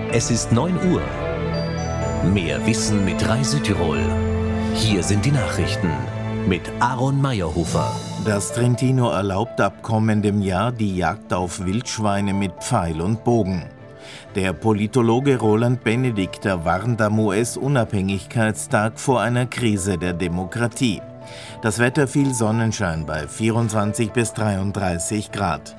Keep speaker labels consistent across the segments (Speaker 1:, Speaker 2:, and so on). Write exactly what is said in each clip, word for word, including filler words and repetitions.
Speaker 1: Es ist neun Uhr. Mehr Wissen mit Reisütirol. Hier sind die Nachrichten mit Aaron Meyerhofer.
Speaker 2: Das Trentino erlaubt ab kommendem Jahr die Jagd auf Wildschweine mit Pfeil und Bogen. Der Politologe Roland Benedikter warnt am U S-Unabhängigkeitstag vor einer Krise der Demokratie. Das Wetter viel Sonnenschein bei vierundzwanzig bis dreiunddreißig Grad.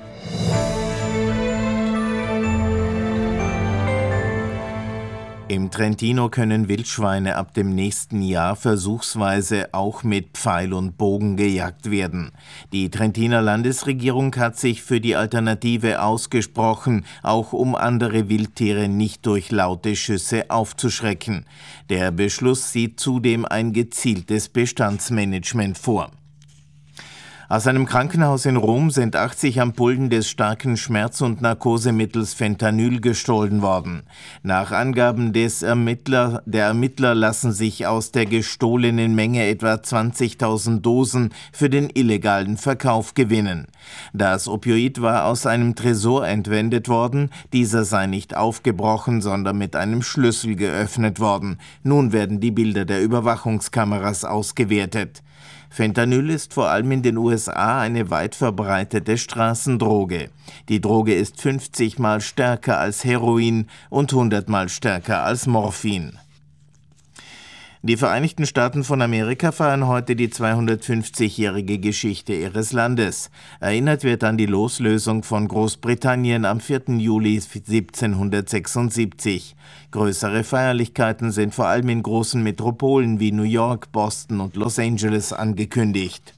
Speaker 2: Im Trentino können Wildschweine ab dem nächsten Jahr versuchsweise auch mit Pfeil und Bogen gejagt werden. Die Trentiner Landesregierung hat sich für die Alternative ausgesprochen, auch um andere Wildtiere nicht durch laute Schüsse aufzuschrecken. Der Beschluss sieht zudem ein gezieltes Bestandsmanagement vor. Aus einem Krankenhaus in Rom sind achtzig Ampullen des starken Schmerz- und Narkosemittels Fentanyl gestohlen worden. Nach Angaben des Ermittler, der Ermittler lassen sich aus der gestohlenen Menge etwa zwanzigtausend Dosen für den illegalen Verkauf gewinnen. Das Opioid war aus einem Tresor entwendet worden. Dieser sei nicht aufgebrochen, sondern mit einem Schlüssel geöffnet worden. Nun werden die Bilder der Überwachungskameras ausgewertet. Fentanyl ist vor allem in den U S A eine weit verbreitete Straßendroge. Die Droge ist fünfzig Mal stärker als Heroin und hundert Mal stärker als Morphin. Die Vereinigten Staaten von Amerika feiern heute die zweihundertfünfzigjährige Geschichte ihres Landes. Erinnert wird an die Loslösung von Großbritannien am vierten Juli siebzehnhundertsechsundsiebzig. Größere Feierlichkeiten sind vor allem in großen Metropolen wie New York, Boston und Los Angeles angekündigt.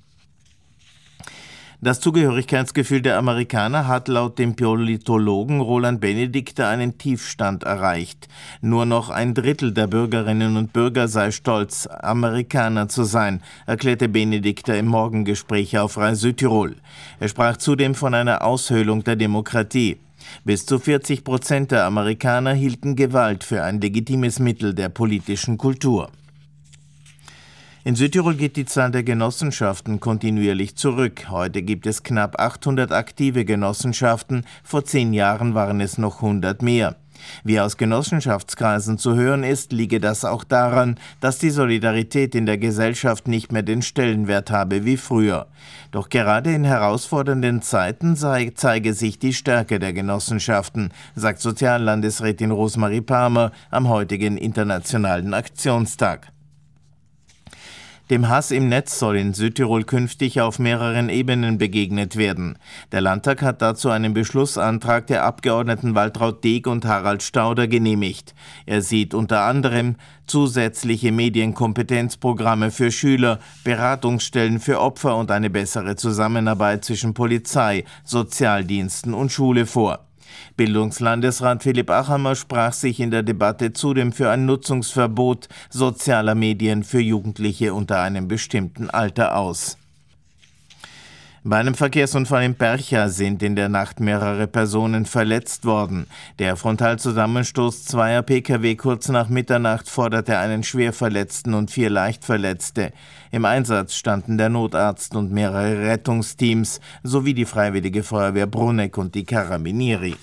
Speaker 2: Das Zugehörigkeitsgefühl der Amerikaner hat laut dem Politologen Roland Benedikter einen Tiefstand erreicht. Nur noch ein Drittel der Bürgerinnen und Bürger sei stolz, Amerikaner zu sein, erklärte Benedikter im Morgengespräch auf Reisütirol. Er sprach zudem von einer Aushöhlung der Demokratie. Bis zu vierzig Prozent der Amerikaner hielten Gewalt für ein legitimes Mittel der politischen Kultur. In Südtirol geht die Zahl der Genossenschaften kontinuierlich zurück. Heute gibt es knapp achthundert aktive Genossenschaften, vor zehn Jahren waren es noch hundert mehr. Wie aus Genossenschaftskreisen zu hören ist, liege das auch daran, dass die Solidarität in der Gesellschaft nicht mehr den Stellenwert habe wie früher. Doch gerade in herausfordernden Zeiten sei, zeige sich die Stärke der Genossenschaften, sagt Soziallandesrätin Rosemarie Palmer am heutigen Internationalen Aktionstag. Dem Hass im Netz soll in Südtirol künftig auf mehreren Ebenen begegnet werden. Der Landtag hat dazu einen Beschlussantrag der Abgeordneten Waltraud Deeg und Harald Stauder genehmigt. Er sieht unter anderem zusätzliche Medienkompetenzprogramme für Schüler, Beratungsstellen für Opfer und eine bessere Zusammenarbeit zwischen Polizei, Sozialdiensten und Schule vor. Bildungslandesrat Philipp Achammer sprach sich in der Debatte zudem für ein Nutzungsverbot sozialer Medien für Jugendliche unter einem bestimmten Alter aus. Bei einem Verkehrsunfall in Percha sind in der Nacht mehrere Personen verletzt worden. Der Frontalzusammenstoß zweier Pkw kurz nach Mitternacht forderte einen Schwerverletzten und vier Leichtverletzte. Im Einsatz standen der Notarzt und mehrere Rettungsteams sowie die Freiwillige Feuerwehr Bruneck und die Carabinieri.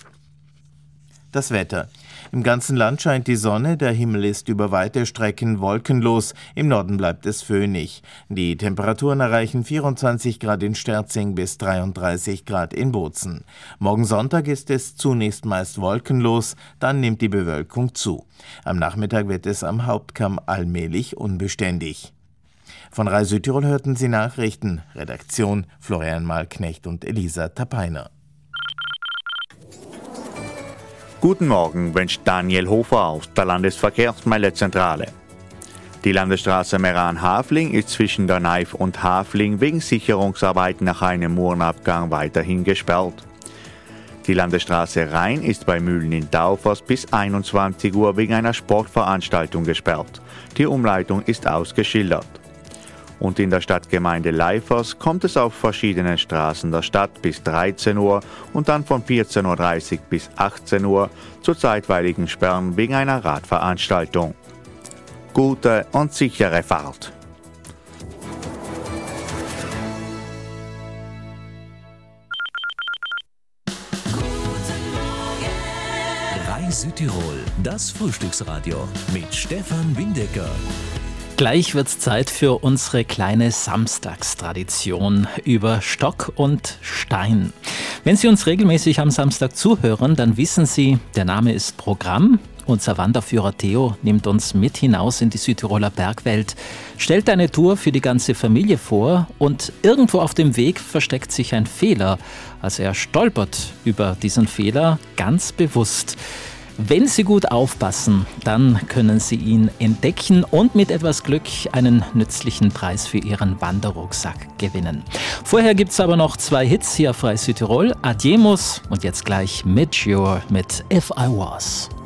Speaker 2: Das Wetter. Im ganzen Land scheint die Sonne, der Himmel ist über weite Strecken wolkenlos, im Norden bleibt es föhnig. Die Temperaturen erreichen vierundzwanzig Grad in Sterzing bis dreiunddreißig Grad in Bozen. Morgen Sonntag ist es zunächst meist wolkenlos, dann nimmt die Bewölkung zu. Am Nachmittag wird es am Hauptkamm allmählich unbeständig. Von Reisütirol hörten Sie Nachrichten. Redaktion Florian Malknecht und Elisa Tapeiner.
Speaker 3: Guten Morgen, wünscht Daniel Hofer aus der Landesverkehrsmeldezentrale. Die Landesstraße Meran-Hafling ist zwischen der Neif und Hafling wegen Sicherungsarbeiten nach einem Murenabgang weiterhin gesperrt. Die Landesstraße Rhein ist bei Mühlen in Daufers bis einundzwanzig Uhr wegen einer Sportveranstaltung gesperrt. Die Umleitung ist ausgeschildert. Und in der Stadtgemeinde Leifers kommt es auf verschiedenen Straßen der Stadt bis dreizehn Uhr und dann von vierzehn Uhr dreißig bis achtzehn Uhr zu zeitweiligen Sperren wegen einer Radveranstaltung. Gute und sichere Fahrt!
Speaker 1: drei Südtirol, das Frühstücksradio mit Stefan Windecker.
Speaker 4: Gleich wird's Zeit für unsere kleine Samstagstradition über Stock und Stein. Wenn Sie uns regelmäßig am Samstag zuhören, dann wissen Sie, der Name ist Programm. Unser Wanderführer Theo nimmt uns mit hinaus in die Südtiroler Bergwelt, stellt eine Tour für die ganze Familie vor und irgendwo auf dem Weg versteckt sich ein Fehler. Also er stolpert über diesen Fehler ganz bewusst. Wenn Sie gut aufpassen, dann können Sie ihn entdecken und mit etwas Glück einen nützlichen Preis für Ihren Wanderrucksack gewinnen. Vorher gibt es aber noch zwei Hits hier auf Frei Südtirol. Adiemus und jetzt gleich Mature mit If I Was.